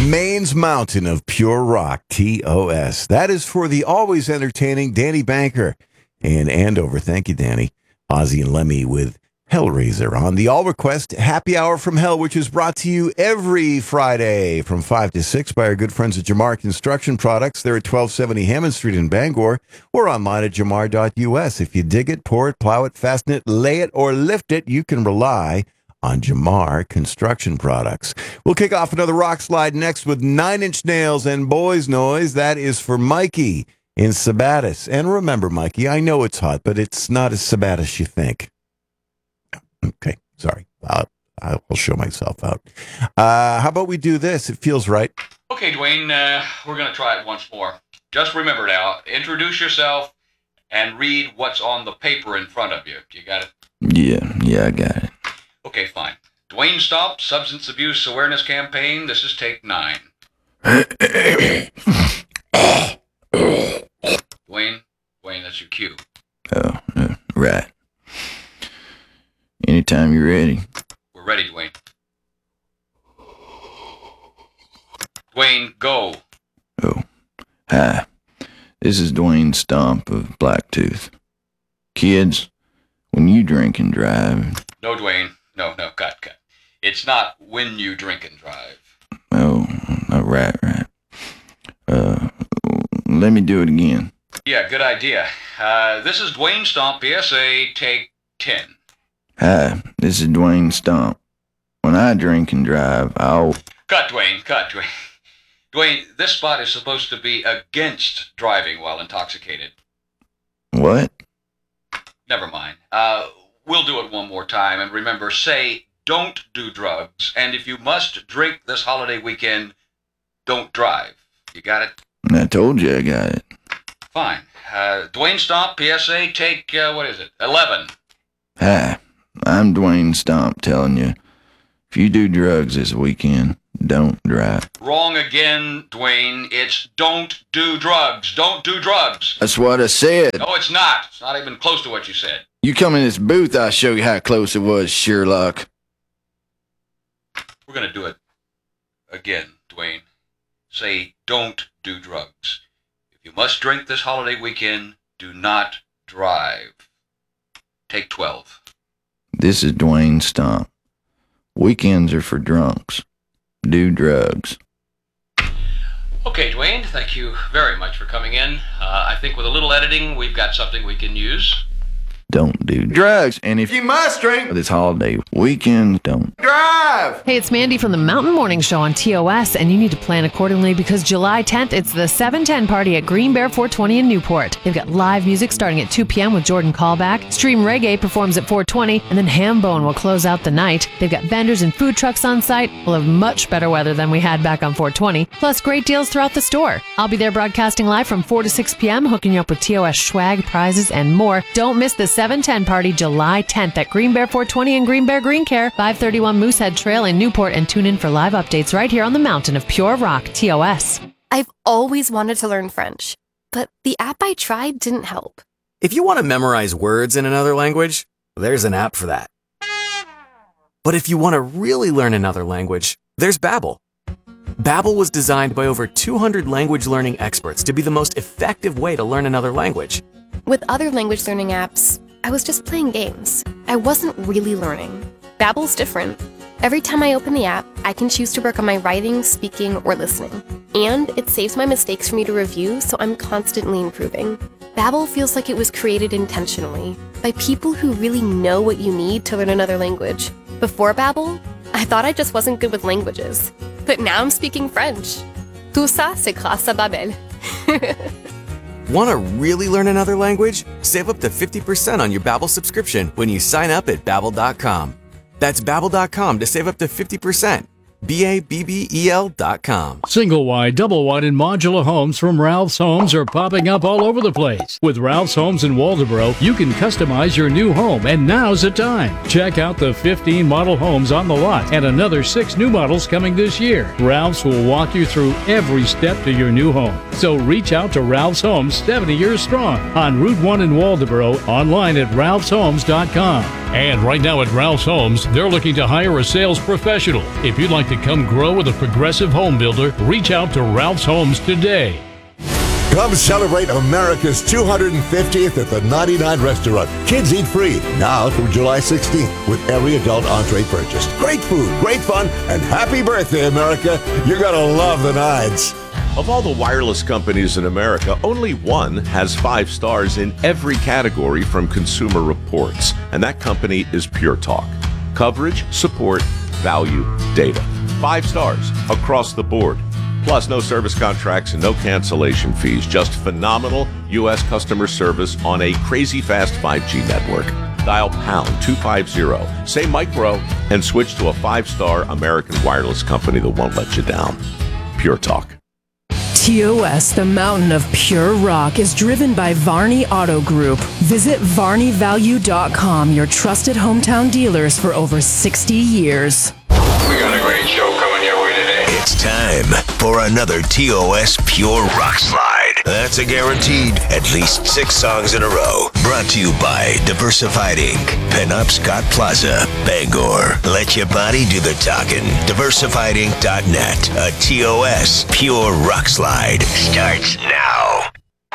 Maine's mountain of pure rock, TOS. That is for the always entertaining Danny Banker in Andover. Thank you, Danny. Ozzy and Lemmy with Hellraiser on the All Request Happy Hour from Hell, which is brought to you every Friday from 5 to 6 by our good friends at Jamar Construction Products. They're at 1270 Hammond Street in Bangor or online at jamar.us. If you dig it, pour it, plow it, fasten it, lay it, or lift it, you can rely on Jamar Construction Products. We'll kick off another rock slide next with 9 Inch Nails and Boys Noise. That is for Mikey in Sabatis. And remember, Mikey, I know it's hot, but it's not as Sabatis as you think. Okay, sorry. I'll show myself out. How about we do this? It feels right. Okay, Dwayne, we're going to try it once more. Just remember now, introduce yourself and read what's on the paper in front of you. You got it? Yeah, I got it. Okay, fine. Dwayne Stomp, Substance Abuse Awareness Campaign. This is take 9. Dwayne, that's your cue. Oh, right. Anytime you're ready. We're ready, Dwayne. Dwayne, go. Oh, hi. This is Dwayne Stomp of Blacktooth. Kids, when you drink and drive... No, Dwayne. No, cut. It's not when you drink and drive. Oh, right. Let me do it again. Yeah, good idea. This is Dwayne Stomp, PSA, take 10. Hi, this is Dwayne Stomp. When I drink and drive, I'll... Cut, Dwayne. Dwayne, this spot is supposed to be against driving while intoxicated. What? Never mind. We'll do it one more time, and remember, say, don't do drugs, and if you must drink this holiday weekend, don't drive. You got it? I told you I got it. Fine. Dwayne Stomp, PSA, take, 11. Hi, I'm Dwayne Stomp telling you, if you do drugs this weekend, don't drive. Wrong again, Dwayne. It's don't do drugs. Don't do drugs. That's what I said. No, it's not. It's not even close to what you said. You come in this booth, I'll show you how close it was, Sherlock. We're going to do it again, Dwayne. Say, don't do drugs. If you must drink this holiday weekend, do not drive. Take 12. This is Dwayne Stomp. Weekends are for drunks. Do drugs. Okay, Dwayne, thank you very much for coming in. I think with a little editing, we've got something we can use. Don't do drugs. And if you must drink this holiday weekend, don't drive. Hey, it's Mandy from the Mountain Morning Show on TOS, and you need to plan accordingly because July 10th, it's the 710 party at Green Bear 420 in Newport. They've got live music starting at 2 p.m. with Jordan Callback. Stream Reggae performs at 420, and then Hambone will close out the night. They've got vendors and food trucks on site. We'll have much better weather than we had back on 420, plus great deals throughout the store. I'll be there broadcasting live from 4 to 6 p.m., hooking you up with TOS swag, prizes, and more. Don't miss the 710 party July 10th at Green Bear 420 and Green Bear Green Care, 531 Moosehead Trail in Newport, and tune in for live updates right here on the mountain of pure rock, TOS. I've always wanted to learn French, but the app I tried didn't help. If you want to memorize words in another language, there's an app for that. But if you want to really learn another language, there's Babbel. Babbel was designed by over 200 language learning experts to be the most effective way to learn another language. With other language learning apps, I was just playing games. I wasn't really learning. Babbel's different. Every time I open the app, I can choose to work on my writing, speaking, or listening. And it saves my mistakes for me to review, so I'm constantly improving. Babbel feels like it was created intentionally by people who really know what you need to learn another language. Before Babbel, I thought I just wasn't good with languages. But now I'm speaking French. Tout ça, c'est grâce à Babbel. Want to really learn another language? Save up to 50% on your Babbel subscription when you sign up at Babbel.com. That's Babbel.com to save up to 50%. Babbel.com. Single wide, double wide, and modular homes from Ralph's Homes are popping up all over the place. With Ralph's Homes in Waldoboro, you can customize your new home, and now's the time. Check out the 15 model homes on the lot and another 6 new models coming this year. Ralph's will walk you through every step to your new home. So reach out to Ralph's Homes, 70 years strong, on Route 1 in Waldoboro, online at ralphshomes.com. And right now at Ralph's Homes, they're looking to hire a sales professional. If you'd like to come grow with a progressive home builder, reach out to Ralph's Homes today. Come celebrate America's 250th at the 99 Restaurant. Kids eat free now through July 16th with every adult entree purchased. Great food, great fun, and happy birthday, America. You're going to love the Nines. Of all the wireless companies in America, only one has 5 stars in every category from Consumer Reports, and that company is Pure Talk. Coverage, support, value, data. 5 stars across the board. Plus, no service contracts and no cancellation fees. Just phenomenal U.S. customer service on a crazy fast 5G network. Dial pound 250, say micro, and switch to a 5-star American wireless company that won't let you down. Pure Talk. TOS, the mountain of pure rock, is driven by Varney Auto Group. Visit VarneyValue.com, your trusted hometown dealers for over 60 years. We got a great show coming your way today. It's time for another TOS Pure Rock Slide. That's a guaranteed at least 6 songs in a row. Brought to you by Diversified Inc., Pinup Scott Plaza, Bangor. Let your body do the talking. DiversifiedInc.net. A TOS Pure Rock Slide starts now.